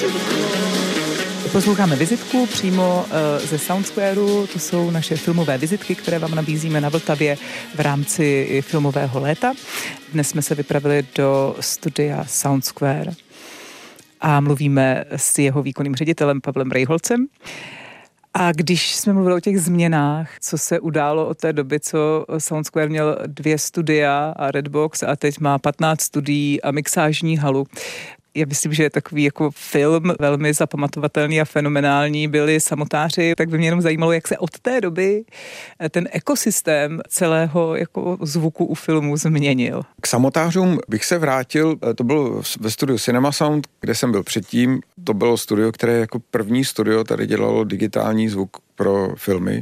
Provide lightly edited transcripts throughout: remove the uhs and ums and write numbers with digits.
Posloucháme vizitku přímo ze Soundsquareu. To jsou naše filmové vizitky, které vám nabízíme na Vltavě v rámci filmového léta. Dnes jsme se vypravili do studia Soundsquare a mluvíme s jeho výkonným ředitelem Pavlem Rejholcem. A když jsme mluvili o těch změnách, co se událo od té doby, co Soundsquare měl 2 studia a Redbox a teď má 15 studií a mixážní halu. Já myslím, že je takový jako film velmi zapamatovatelný a fenomenální, byli samotáři, tak by mě jenom zajímalo, jak se od té doby ten ekosystém celého jako zvuku u filmu změnil. K samotářům bych se vrátil, to bylo ve studiu Cinema Sound, kde jsem byl předtím, to bylo studio, které jako první studio tady dělalo digitální zvuk pro filmy.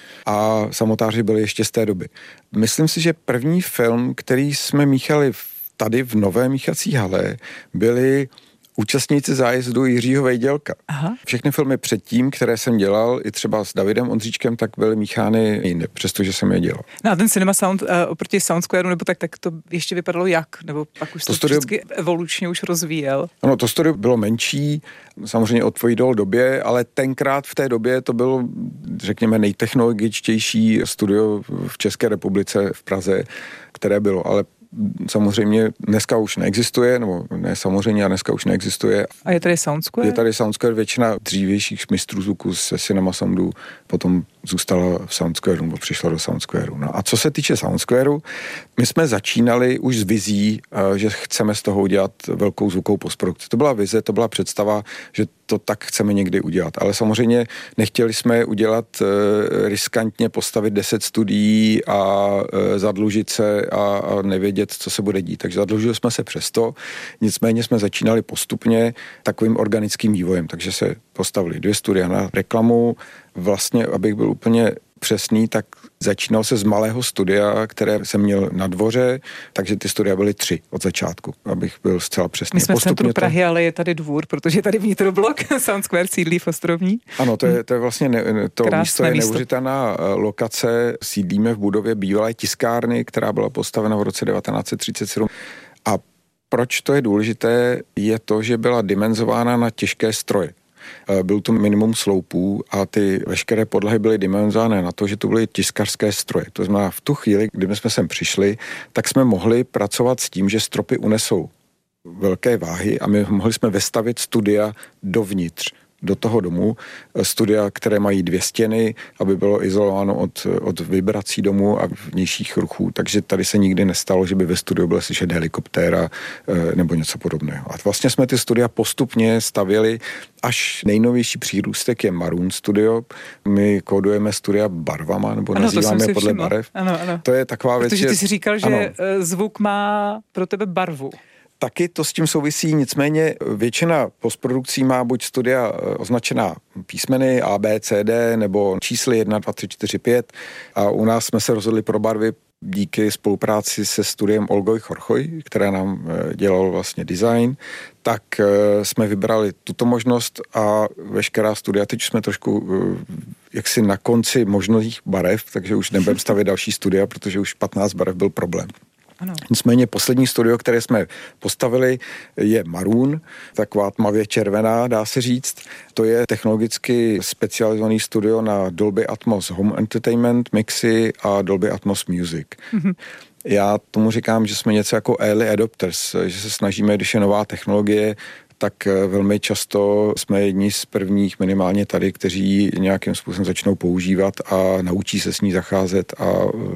A samotáři byli ještě z té doby. Myslím si, že první film, který jsme míchali tady v nové míchací hale, byli účastníci zájezdu Jiřího Vejdělka. Aha. Všechny filmy předtím, které jsem dělal, i třeba s Davidem Ondříčkem, tak byly míchány jinde, přestože jsem je dělal. No a ten Cinema Sound oproti Soundsquareu, nebo tak to ještě vypadalo jak? Nebo pak už to vždycky evolučně už rozvíjel? Ano, to studio bylo menší, samozřejmě odpovídalo době, ale tenkrát v té době to bylo, řekněme, nejtechnologičtější studio v České republice v Praze, které bylo, ale samozřejmě dneska už neexistuje, nebo ne samozřejmě, a dneska už neexistuje. A je tady Soundsquare? Je tady Soundsquare, většina dřívějších mistrů zvuku ze Cinema Soundu potom zůstala v Soundsquareu, nebo přišla do Soundsquareu. No a co se týče Soundsquareu, my jsme začínali už s vizí, že chceme z toho udělat velkou zvukovou postprodukci. To byla vize, to byla představa, že to tak chceme někdy udělat. Ale samozřejmě nechtěli jsme udělat riskantně, postavit 10 studií a zadlužit se a nevědět, co se bude dít. Takže zadlužili jsme se přesto. Nicméně jsme začínali postupně takovým organickým vývojem. Takže se postavili 2 studia na reklamu. Vlastně, abych byl úplně přesný, tak začínal se z malého studia, které jsem měl na dvoře, takže ty studia byly 3 od začátku, abych byl zcela přesný. My jsme v centru Prahy, ale je tady dvůr, protože je tady vnitroblok, Soundsquare sídlí v Ostrovní. Ano, to je vlastně, to místo je neuvěřitelná lokace, sídlíme v budově bývalé tiskárny, která byla postavena v roce 1937 a proč to je důležité, je to, že byla dimenzována na těžké stroje. Byl to minimum sloupů a ty veškeré podlahy byly dimenzované na to, že to byly tiskařské stroje. To znamená, v tu chvíli, kdy jsme sem přišli, tak jsme mohli pracovat s tím, že stropy unesou velké váhy a my mohli jsme vestavit studia dovnitř do toho domu, studia, které mají 2 stěny, aby bylo izolováno od vibrací domu a vnějších ruchů, takže tady se nikdy nestalo, že by ve studiu byla slyšet helikoptéra nebo něco podobného. A vlastně jsme ty studia postupně stavěli, až nejnovější přírůstek je Maroon Studio. My kódujeme studia barvama, nebo nazýváme je podle barev. Ano. To je taková věc. Protože ty jsi říkal, že zvuk má pro tebe barvu. Taky to s tím souvisí, nicméně většina postprodukcí má buď studia označená písmeny A, B, C, D nebo čísly 1, 2, 3, 4, 5 a u nás jsme se rozhodli pro barvy díky spolupráci se studiem Olgoj Chorchoj, která nám dělal vlastně design, tak jsme vybrali tuto možnost a veškerá studia, teď jsme trošku jaksi na konci možných barev, takže už nebudeme stavět další studia, protože už 15 barev byl problém. Ano. Nicméně poslední studio, které jsme postavili, je Maroon, taková tmavě červená, dá se říct. To je technologicky specializovaný studio na Dolby Atmos Home Entertainment, mixy a Dolby Atmos Music. Mm-hmm. Já tomu říkám, že jsme něco jako early adopters, že se snažíme, když je nová technologie, tak velmi často jsme jedni z prvních, minimálně tady, kteří nějakým způsobem začnou používat a naučí se s ní zacházet a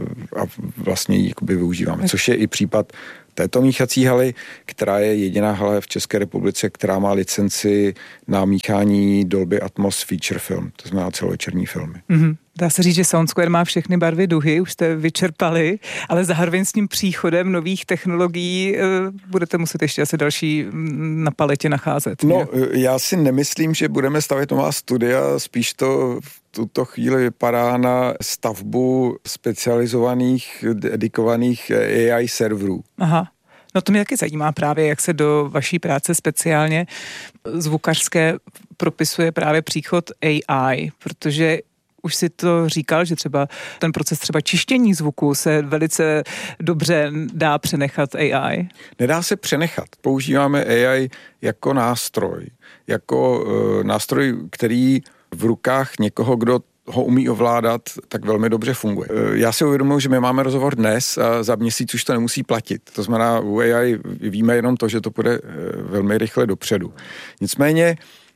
vlastně ji jakoby využíváme. Což je i případ této míchací haly, která je jediná hala v České republice, která má licenci na míchání Dolby Atmos feature film, to znamená celovečerní filmy. Mm-hmm. Dá se říct, že Soundsquare má všechny barvy duhy, už jste vyčerpali, ale zároveň s tím příchodem nových technologií budete muset ještě asi další na paletě nacházet. No, já si nemyslím, že budeme stavět nová studia, spíš to v tuto chvíli vypadá na stavbu specializovaných, dedikovaných AI serverů. Aha. No to mě taky zajímá právě, jak se do vaší práce speciálně zvukařské propisuje právě příchod AI, protože Už si to říkal, že třeba ten proces třeba čištění zvuku se velice dobře dá přenechat AI? Nedá se přenechat. Používáme AI jako nástroj. Jako nástroj, který v rukách někoho, kdo ho umí ovládat, tak velmi dobře funguje. Já si uvědomuji, že my máme rozhovor dnes a za měsíc už to nemusí platit. To znamená, u AI víme jenom to, že to půjde velmi rychle dopředu. Nicméně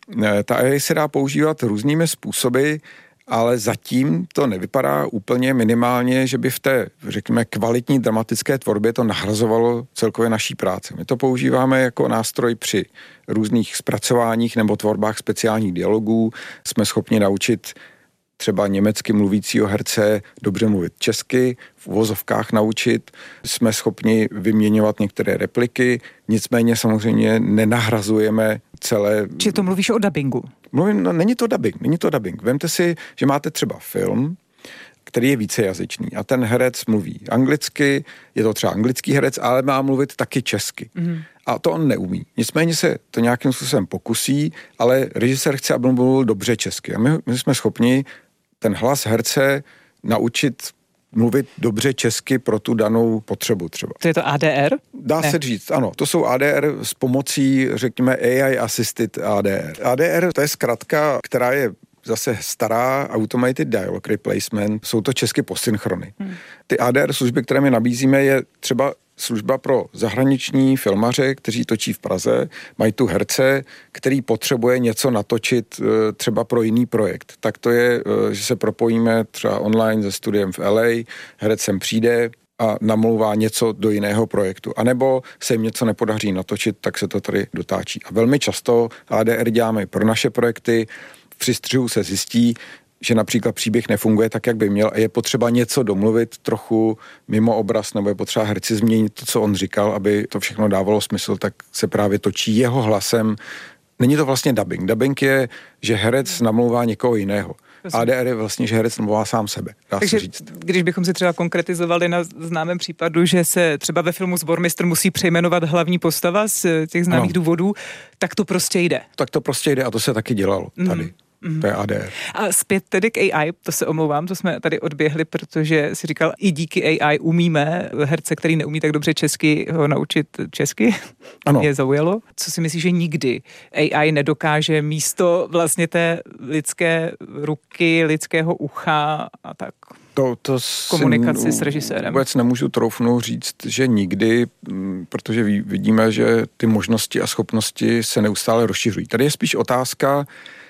ta AI se dá používat různými způsoby, ale zatím to nevypadá úplně minimálně, že by v té, řekněme, kvalitní dramatické tvorbě to nahrazovalo celkově naší práci. My to používáme jako nástroj při různých zpracováních nebo tvorbách speciálních dialogů. Jsme schopni naučit třeba německy mluvícího herce dobře mluvit česky, v uvozovkách naučit, jsme schopni vyměňovat některé repliky, nicméně samozřejmě nenahrazujeme celé... Či to mluvíš o dabingu? Není to dubbing. Vemte si, že máte třeba film, který je vícejazyčný a ten herec mluví anglicky, je to třeba anglický herec, ale má mluvit taky česky. A to on neumí. Nicméně se to nějakým způsobem pokusí, ale režisér chce, aby mluvil dobře česky. A my jsme schopni ten hlas herce naučit mluvit dobře česky pro tu danou potřebu třeba. To je to ADR? Dá se říct, ano. To jsou ADR s pomocí, řekněme, AI Assisted ADR. ADR to je zkratka, která je zase stará Automated Dialogue Replacement. Jsou to česky posynchrony. Ty ADR služby, které my nabízíme, je třeba služba pro zahraniční filmaře, kteří točí v Praze, mají tu herce, který potřebuje něco natočit třeba pro jiný projekt. Tak to je, že se propojíme třeba online se studiem v LA, herec sem přijde a namlouvá něco do jiného projektu. A nebo se jim něco nepodaří natočit, tak se to tady dotáčí. A velmi často ADR děláme pro naše projekty. Při střihu se zjistí, že například příběh nefunguje tak, jak by měl a je potřeba něco domluvit trochu mimo obraz, nebo je potřeba herci změnit to, co on říkal, aby to všechno dávalo smysl, tak se právě točí jeho hlasem. Není to vlastně dubbing. Dubbing je, že herec namlouvá někoho jiného. ADR je vlastně, že herec namlouvá sám sebe, dá se říct. Když bychom si třeba konkretizovali na známém případu, že se třeba ve filmu Sbormistr musí přejmenovat hlavní postava z těch známých důvodů, tak to prostě jde. Tak to prostě jde a to se taky dělalo tady. To je ADR. A zpět tedy k AI, to se omlouvám, to jsme tady odběhli, protože si říkal, i díky AI umíme herce, který neumí tak dobře česky, ho naučit česky. Ano. Mě zaujalo. Co si myslíš, že nikdy AI nedokáže místo vlastně té lidské ruky, lidského ucha a tak? To komunikaci s režisérem. Vůbec nemůžu troufnout říct, že nikdy, protože vidíme, že ty možnosti a schopnosti se neustále rozšiřují. Tady je spíš otázka,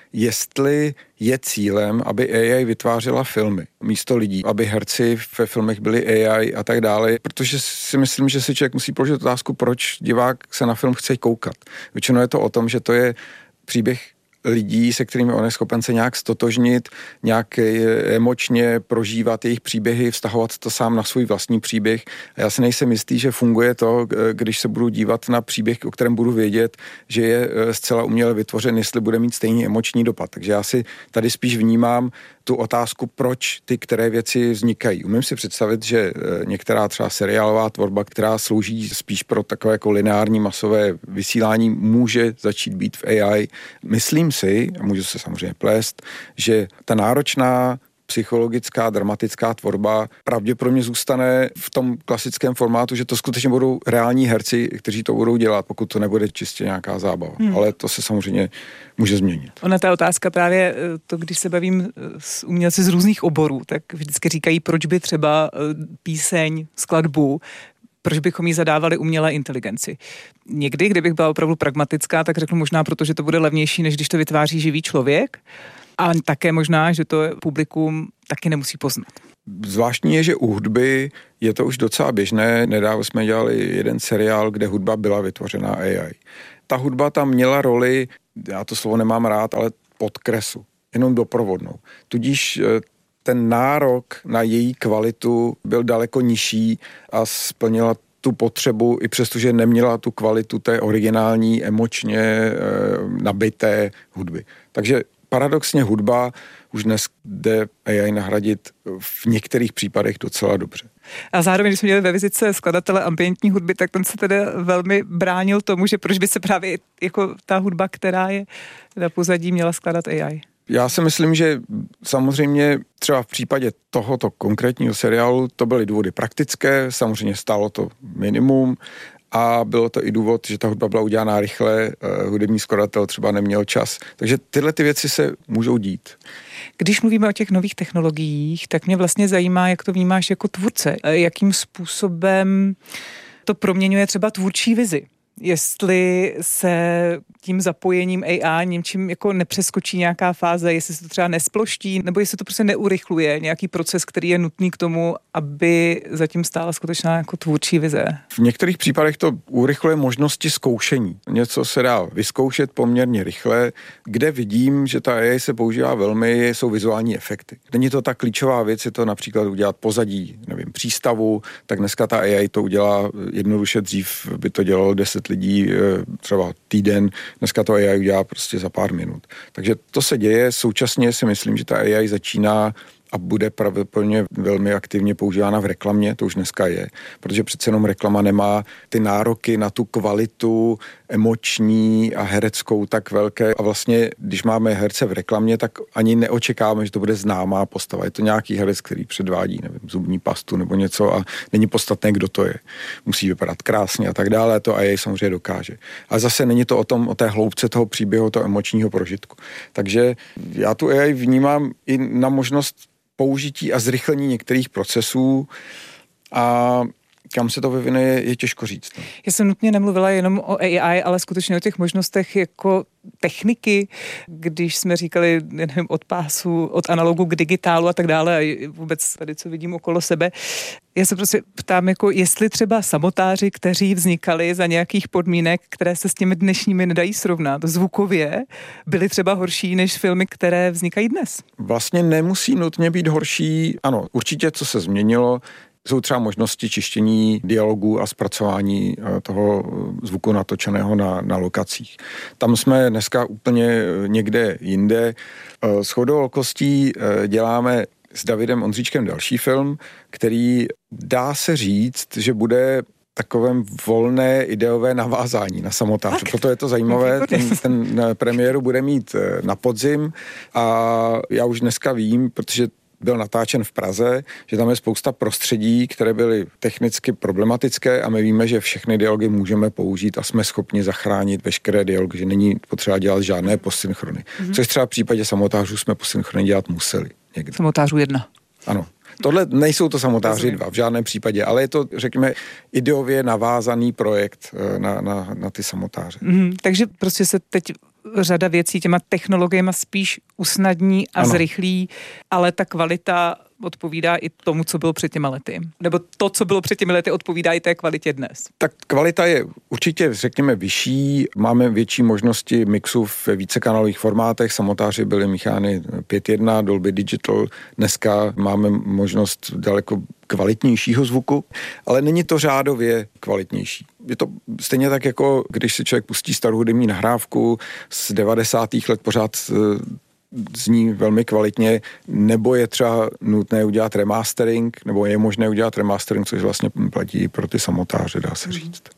jestli je cílem, aby AI vytvářela filmy místo lidí, aby herci ve filmech byli AI a tak dále, protože si myslím, že si člověk musí položit otázku, proč divák se na film chce koukat. Většinou je to o tom, že to je příběh lidí, se kterými on je schopen se nějak stotožnit, nějak emočně prožívat jejich příběhy, vztahovat to sám na svůj vlastní příběh. A já si nejsem jistý, že funguje to, když se budu dívat na příběh, o kterém budu vědět, že je zcela uměle vytvořen, jestli bude mít stejný emoční dopad. Takže já si tady spíš vnímám tu otázku, proč ty které věci vznikají. Umím si představit, že některá třeba seriálová tvorba, která slouží spíš pro takové jako lineární masové vysílání, může začít být v AI. Myslím si, a můžu se samozřejmě plést, že ta náročná psychologická, dramatická tvorba pravděpodobně zůstane v tom klasickém formátu, že to skutečně budou reální herci, kteří to budou dělat, pokud to nebude čistě nějaká zábava. Ale to se samozřejmě může změnit. Ona ta otázka právě, to když se bavím s umělci z různých oborů, tak vždycky říkají, proč by třeba píseň, skladbu, proč bychom ji zadávali umělé inteligenci. Někdy, kdybych byla opravdu pragmatická, tak řeknu možná, protože to bude levnější, než když to vytváří živý člověk. A také možná, že to publikum taky nemusí poznat. Zvláštní je, že u hudby je to už docela běžné. Nedávno jsme dělali jeden seriál, kde hudba byla vytvořená AI. Ta hudba tam měla roli, já to slovo nemám rád, ale podkresu, jenom doprovodnou. Tudíž ten nárok na její kvalitu byl daleko nižší a splnila tu potřebu, i přestože neměla tu kvalitu té originální, emočně nabité hudby. Takže paradoxně hudba už dnes jde AI nahradit v některých případech docela dobře. A zároveň, když jsme měli ve vizitce skladatele ambientní hudby, tak ten se teda velmi bránil tomu, že proč by se právě jako ta hudba, která je na pozadí, měla skládat AI. Já si myslím, že samozřejmě třeba v případě tohoto konkrétního seriálu to byly důvody praktické, samozřejmě stálo to minimum a bylo to i důvod, že ta hudba byla udělána rychle, hudební skladatel třeba neměl čas. Takže tyhle ty věci se můžou dít. Když mluvíme o těch nových technologiích, tak mě vlastně zajímá, jak to vnímáš jako tvůrce. Jakým způsobem to proměňuje třeba tvůrčí vizi? Jestli se tím zapojením AI něčím jako nepřeskočí nějaká fáze, jestli se to třeba nesploští, nebo jestli to prostě neurychluje nějaký proces, který je nutný k tomu, aby zatím stála skutečná jako tvůrčí vize. V některých případech to urychluje možnosti zkoušení. Něco se dá vyzkoušet poměrně rychle. Kde vidím, že ta AI se používá velmi, jsou vizuální efekty. Není to ta klíčová věc, je to například udělat pozadí, nevím, přístavu, tak dneska ta AI to udělá jednoduše, dřív by to dělalo 10 lidí, třeba týden, dneska to AI udělá prostě za pár minut. Takže to se děje, současně si myslím, že ta AI začíná a bude pravděpodobně velmi aktivně používána v reklamě, to už dneska je, protože přece jenom reklama nemá ty nároky na tu kvalitu emoční a hereckou tak velké a vlastně, když máme herce v reklamě, tak ani neočekáváme, že to bude známá postava. Je to nějaký herec, který předvádí, nevím, zubní pastu nebo něco a není podstatné, kdo to je. Musí vypadat krásně a tak dále, to AI samozřejmě dokáže. A zase není to o té hloubce toho příběhu, toho emočního prožitku. Takže já tu AI vnímám i na možnost použití a zrychlení některých procesů a kam se to vyvine, je těžko říct. No. Já jsem nutně nemluvila jenom o AI, ale skutečně o těch možnostech jako techniky, když jsme říkali, nevím, od pásu, od analogu k digitálu a tak dále a vůbec tady, co vidím okolo sebe. Já se prostě ptám, jako jestli třeba samotáři, kteří vznikali za nějakých podmínek, které se s těmi dnešními nedají srovnat, zvukově, byly třeba horší než filmy, které vznikají dnes. Vlastně nemusí nutně být horší. Ano, určitě, co se změnilo, jsou třeba možnosti čištění dialogů a zpracování toho zvuku natočeného na lokacích. Tam jsme dneska úplně někde jinde. Shodou okolností děláme s Davidem Ondříčkem další film, který dá se říct, že bude takovém volné ideové navázání na samotáře. Proto je to zajímavé, ten premiéru bude mít na podzim a já už dneska vím, protože byl natáčen v Praze, že tam je spousta prostředí, které byly technicky problematické a my víme, že všechny dialogy můžeme použít a jsme schopni zachránit veškeré dialogy, že není potřeba dělat žádné posynchrony. Což třeba v případě samotářů jsme posynchrony dělat museli. Někdy. Samotářů 1. Ano. Tohle nejsou to samotáři 2 v žádném případě, ale je to, řekněme, ideově navázaný projekt na ty samotáře. Takže prostě se teď řada věcí těma technologiemi spíš usnadní a zrychlí, ale ta kvalita odpovídá i tomu, co bylo před těma lety. Nebo to, co bylo před těmi lety, odpovídá i té kvalitě dnes. Tak kvalita je určitě, řekněme, vyšší. Máme větší možnosti mixu ve vícekanálových formátech. Samotáři byly míchány 5.1, Dolby Digital. Dneska máme možnost daleko kvalitnějšího zvuku, ale není to řádově kvalitnější. Je to stejně tak, jako když si člověk pustí starou hudební nahrávku z 90. let, pořád zní velmi kvalitně, nebo je třeba nutné udělat remastering, nebo je možné udělat remastering, což vlastně platí pro ty samotáře, dá se říct.